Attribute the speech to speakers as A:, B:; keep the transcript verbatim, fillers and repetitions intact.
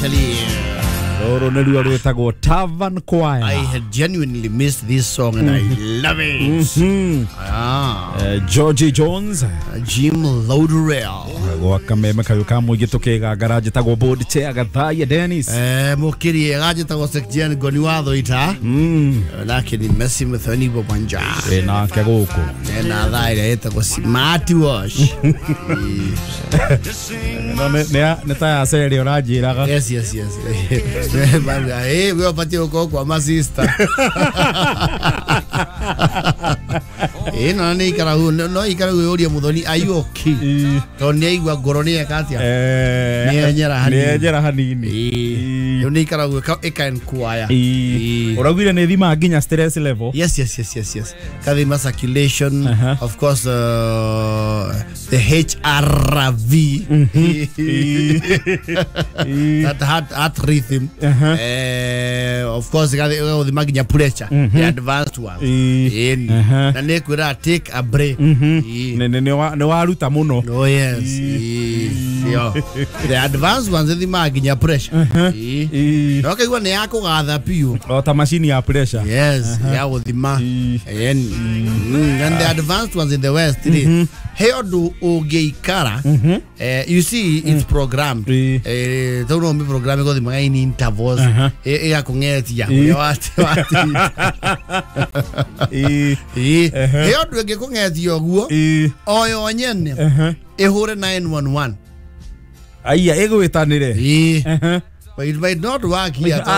A: tell you.
B: Oro neliwa rwetagwo Tavern Choir.
A: I had genuinely missed this song and I love it.
B: Mm-hmm.
A: Ah.
B: Uh, Georgie Jones.
A: Uh, Jim Lauderell.
B: Wakameme kayuka mugitokega garage tagwo board chair gathaya Dennis.
A: Eh mukiri gaje tagwo section goni watho ita. Mm. Lakini Messi Mthoni Bobanja.
B: E na kagoko.
A: E na thaire etagwo Smart Wash.
B: No ne ne ta aseri orajiraga.
A: Yes yes yes. Banga eh we opati oko kwa ma sister. Eh no ne ikara no ikara uri Muthoni are you okay? To ne igwa ngoro ne akatia. Eh ne nyera hanini.
B: Ne nyera hanini.
A: Eh yo ne ikara eka enquire.
B: Eh uragwire ne thima nginya stress level.
A: Yes yes yes yes yes. Kadima circulation, uh-huh. Of course uh, the H R V. That heart heart rhythm. Uh-huh. Uh, of course kadima the maginya pressure, uh-huh. The advanced one. In uh-huh. Na ne kura take a break.
B: Mm-hmm. Ne ne ne waruta muno.
A: Oh yes. Yo. The advanced ones the maginya pressure. Uh-huh. Okay, one ne akugatha piu.
B: O ta machine ya pressure.
A: Yes, uh-huh. Yeah with the ma. And, mm, and the advanced ones in the West today. Mm-hmm. Hey odu ogeikara. Mm-hmm. Uh, you see it's programmed. Eh don't know me programming go the main intervals. Eh ya kungeti ya. Wati wati. Eh eh hey odu ege kungeti yoguo. Oyo onyene. Eh hore nine one one.
B: Aya ego etanire.
A: Eh. But it might not work here.